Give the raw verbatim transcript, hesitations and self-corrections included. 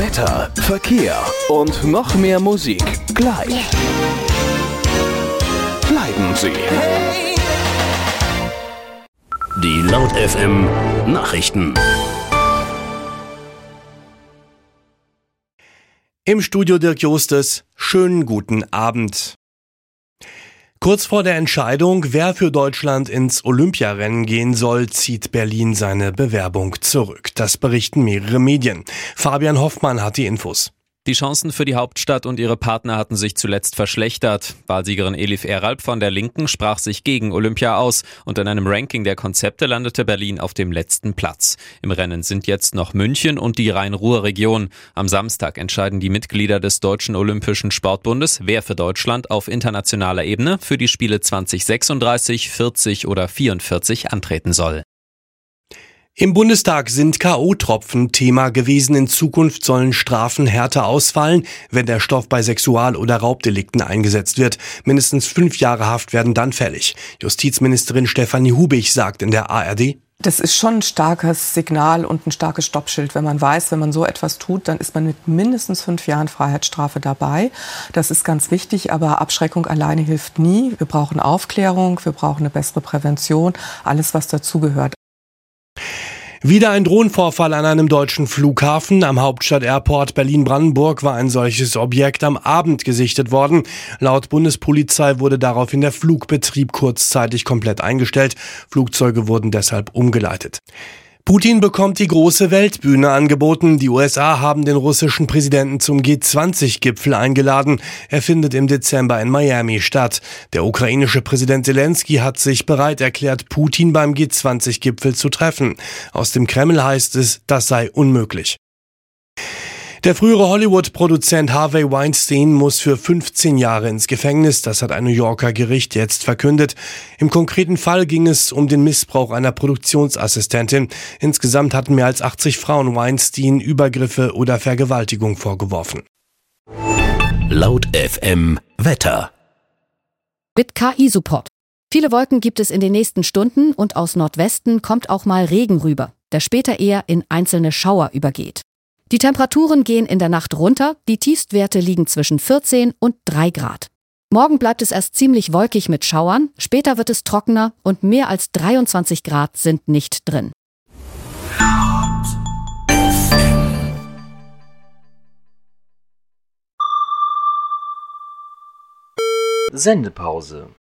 Wetter, Verkehr und noch mehr Musik. Gleich. Bleiben Sie. Die Laut F M Nachrichten. Im Studio Dirk Justes. Schönen guten Abend. Kurz vor der Entscheidung, wer für Deutschland ins Olympiarennen gehen soll, zieht Berlin seine Bewerbung zurück. Das berichten mehrere Medien. Fabian Hoffmann hat die Infos. Die Chancen für die Hauptstadt und ihre Partner hatten sich zuletzt verschlechtert. Wahlsiegerin Elif Eralp von der Linken sprach sich gegen Olympia aus und in einem Ranking der Konzepte landete Berlin auf dem letzten Platz. Im Rennen sind jetzt noch München und die Rhein-Ruhr-Region. Am Samstag entscheiden die Mitglieder des Deutschen Olympischen Sportbundes, wer für Deutschland auf internationaler Ebene für die Spiele zwanzig sechsunddreißig, vierzig oder vierundvierzig antreten soll. Im Bundestag sind K O-Tropfen Thema gewesen. In Zukunft sollen Strafen härter ausfallen, wenn der Stoff bei Sexual- oder Raubdelikten eingesetzt wird. Mindestens fünf Jahre Haft werden dann fällig. Justizministerin Stefanie Hubich sagt in der A R D: Das ist schon ein starkes Signal und ein starkes Stoppschild, wenn man weiß, wenn man so etwas tut, dann ist man mit mindestens fünf Jahren Freiheitsstrafe dabei. Das ist ganz wichtig, aber Abschreckung alleine hilft nie. Wir brauchen Aufklärung, wir brauchen eine bessere Prävention, alles was dazugehört. Wieder ein Drohnenvorfall an einem deutschen Flughafen. Am Hauptstadt-Airport Berlin-Brandenburg war ein solches Objekt am Abend gesichtet worden. Laut Bundespolizei wurde daraufhin der Flugbetrieb kurzzeitig komplett eingestellt. Flugzeuge wurden deshalb umgeleitet. Putin bekommt die große Weltbühne angeboten. Die U S A haben den russischen Präsidenten zum G zwanzig Gipfel eingeladen. Er findet im Dezember in Miami statt. Der ukrainische Präsident Zelensky hat sich bereit erklärt, Putin beim G zwanzig Gipfel zu treffen. Aus dem Kreml heißt es, das sei unmöglich. Der frühere Hollywood-Produzent Harvey Weinstein muss für fünfzehn Jahre ins Gefängnis. Das hat ein New Yorker Gericht jetzt verkündet. Im konkreten Fall ging es um den Missbrauch einer Produktionsassistentin. Insgesamt hatten mehr als achtzig Frauen Weinstein Übergriffe oder Vergewaltigung vorgeworfen. Laut F M Wetter. Mit K I-Support. Viele Wolken gibt es in den nächsten Stunden und aus Nordwesten kommt auch mal Regen rüber, der später eher in einzelne Schauer übergeht. Die Temperaturen gehen in der Nacht runter, die Tiefstwerte liegen zwischen vierzehn und drei Grad. Morgen bleibt es erst ziemlich wolkig mit Schauern, später wird es trockener und mehr als dreiundzwanzig Grad sind nicht drin. Sendepause.